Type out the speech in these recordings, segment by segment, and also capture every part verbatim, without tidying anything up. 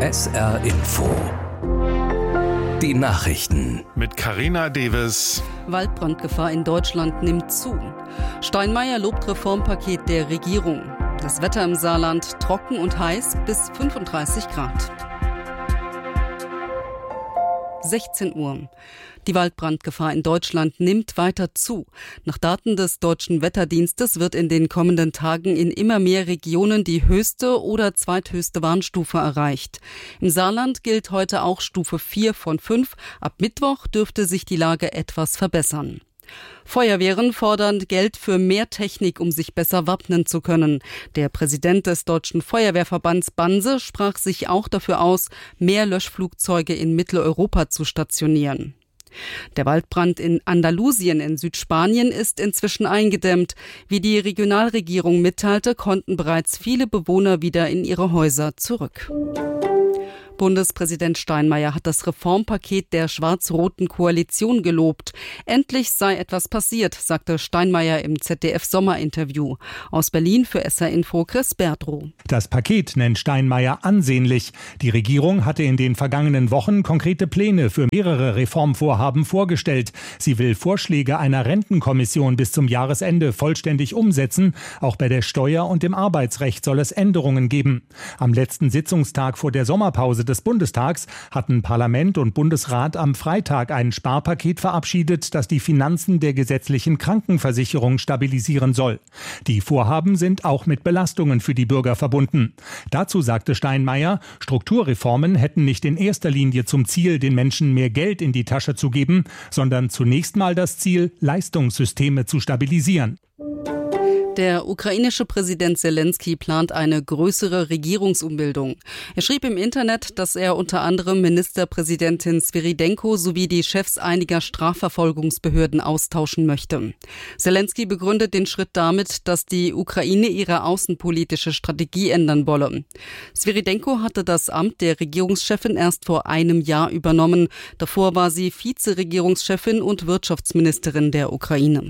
S R Info. Die Nachrichten. Mit Carina Deves. Waldbrandgefahr in Deutschland nimmt zu. Steinmeier lobt Reformpaket der Regierung. Das Wetter im Saarland trocken und heiß bis fünfunddreißig Grad. sechzehn Uhr. Die Waldbrandgefahr in Deutschland nimmt weiter zu. Nach Daten des Deutschen Wetterdienstes wird in den kommenden Tagen in immer mehr Regionen die höchste oder zweithöchste Warnstufe erreicht. Im Saarland gilt heute auch Stufe vier von fünf. Ab Mittwoch dürfte sich die Lage etwas verbessern. Feuerwehren fordern Geld für mehr Technik, um sich besser wappnen zu können. Der Präsident des Deutschen Feuerwehrverbands Banse sprach sich auch dafür aus, mehr Löschflugzeuge in Mitteleuropa zu stationieren. Der Waldbrand in Andalusien in Südspanien ist inzwischen eingedämmt. Wie die Regionalregierung mitteilte, konnten bereits viele Bewohner wieder in ihre Häuser zurück. Bundespräsident Steinmeier hat das Reformpaket der schwarz-roten Koalition gelobt. Endlich sei etwas passiert, sagte Steinmeier im Z D F-Sommerinterview. Aus Berlin für S R Info Chris Berdrow. Das Paket nennt Steinmeier ansehnlich. Die Regierung hatte in den vergangenen Wochen konkrete Pläne für mehrere Reformvorhaben vorgestellt. Sie will Vorschläge einer Rentenkommission bis zum Jahresende vollständig umsetzen. Auch bei der Steuer- und im Arbeitsrecht soll es Änderungen geben. Am letzten Sitzungstag vor der Sommerpause des Bundestags hatten Parlament und Bundesrat am Freitag ein Sparpaket verabschiedet, das die Finanzen der gesetzlichen Krankenversicherung stabilisieren soll. Die Vorhaben sind auch mit Belastungen für die Bürger verbunden. Dazu sagte Steinmeier, Strukturreformen hätten nicht in erster Linie zum Ziel, den Menschen mehr Geld in die Tasche zu geben, sondern zunächst mal das Ziel, Leistungssysteme zu stabilisieren. Der ukrainische Präsident Zelensky plant eine größere Regierungsumbildung. Er schrieb im Internet, dass er unter anderem Ministerpräsidentin Svyrydenko sowie die Chefs einiger Strafverfolgungsbehörden austauschen möchte. Zelensky begründet den Schritt damit, dass die Ukraine ihre außenpolitische Strategie ändern wolle. Svyrydenko hatte das Amt der Regierungschefin erst vor einem Jahr übernommen. Davor war sie Vizeregierungschefin und Wirtschaftsministerin der Ukraine.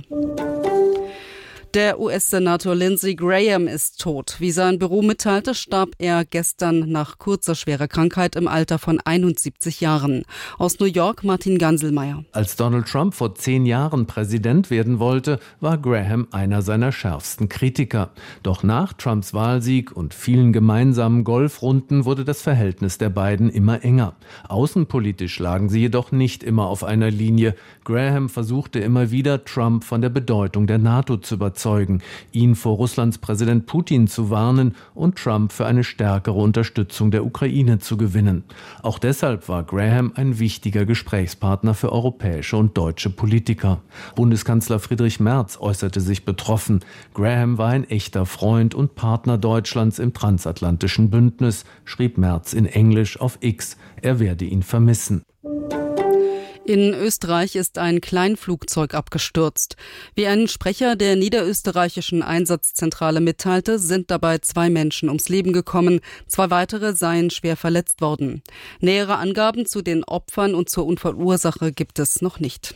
Der U S-Senator Lindsey Graham ist tot. Wie sein Büro mitteilte, starb er gestern nach kurzer schwerer Krankheit im Alter von einundsiebzig Jahren. Aus New York Martin Ganselmeier. Als Donald Trump vor zehn Jahren Präsident werden wollte, war Graham einer seiner schärfsten Kritiker. Doch nach Trumps Wahlsieg und vielen gemeinsamen Golfrunden wurde das Verhältnis der beiden immer enger. Außenpolitisch lagen sie jedoch nicht immer auf einer Linie. Graham versuchte immer wieder, Trump von der Bedeutung der NATO zu überzeugen. ihn vor Russlands Präsident Putin zu warnen und Trump für eine stärkere Unterstützung der Ukraine zu gewinnen. Auch deshalb war Graham ein wichtiger Gesprächspartner für europäische und deutsche Politiker. Bundeskanzler Friedrich Merz äußerte sich betroffen. Graham war ein echter Freund und Partner Deutschlands im transatlantischen Bündnis, schrieb Merz in Englisch auf X. Er werde ihn vermissen. In Österreich ist ein Kleinflugzeug abgestürzt. Wie ein Sprecher der niederösterreichischen Einsatzzentrale mitteilte, sind dabei zwei Menschen ums Leben gekommen. Zwei weitere seien schwer verletzt worden. Nähere Angaben zu den Opfern und zur Unfallursache gibt es noch nicht.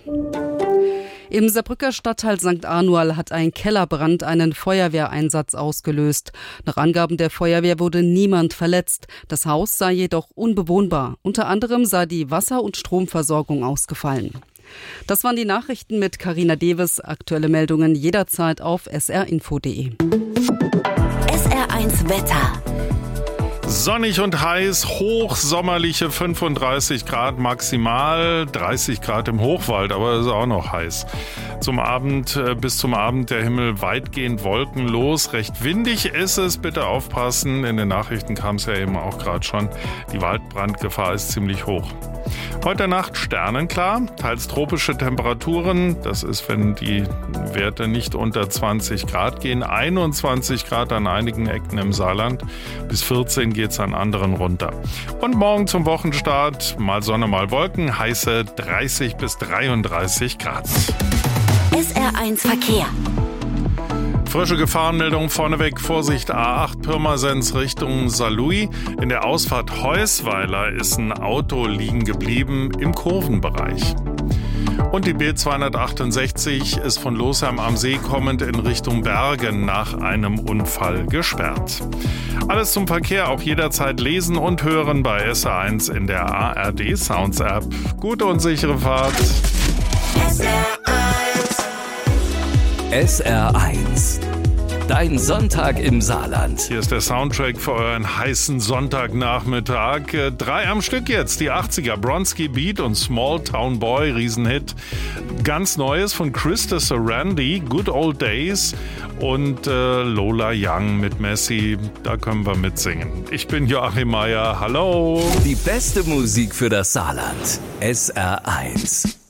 Im Saarbrücker Stadtteil Sankt Anual hat ein Kellerbrand einen Feuerwehreinsatz ausgelöst. Nach Angaben der Feuerwehr wurde niemand verletzt. Das Haus sei jedoch unbewohnbar. Unter anderem sei die Wasser- und Stromversorgung ausgefallen. Das waren die Nachrichten mit Carina Deves. Aktuelle Meldungen jederzeit auf s r info punkt d e. S R eins Wetter. Sonnig und heiß, hochsommerliche fünfunddreißig Grad maximal, dreißig Grad im Hochwald, aber es ist auch noch heiß. Zum Abend, bis zum Abend der Himmel weitgehend wolkenlos, recht windig ist es, bitte aufpassen, in den Nachrichten kam es ja eben auch gerade schon, die Waldbrandgefahr ist ziemlich hoch. Heute Nacht sternenklar, teils tropische Temperaturen, das ist, wenn die Werte nicht unter zwanzig Grad gehen, einundzwanzig Grad an einigen Ecken im Saarland, bis vierzehn geht es an anderen runter. Und morgen zum Wochenstart, mal Sonne, mal Wolken, heiße dreißig bis dreiunddreißig Grad. S R eins Verkehr. Frische Gefahrenmeldung vorneweg. Vorsicht A acht Pirmasens Richtung Saarlouis. In der Ausfahrt Heusweiler ist ein Auto liegen geblieben im Kurvenbereich. Und die B zweihundertachtundsechzig ist von Losheim am See kommend in Richtung Bergen nach einem Unfall gesperrt. Alles zum Verkehr auch jederzeit lesen und hören bei S R eins in der A R D Sounds App. Gute und sichere Fahrt. S R eins. S R eins. Dein Sonntag im Saarland. Hier ist der Soundtrack für euren heißen Sonntagnachmittag. Drei am Stück jetzt. Die achtziger. Bronski Beat und Small Town Boy. Riesenhit. Ganz Neues von Krista Sarandon. Good Old Days. Und äh, Lola Young mit Messi. Da können wir mitsingen. Ich bin Joachim Meier. Hallo. Die beste Musik für das Saarland. S R eins.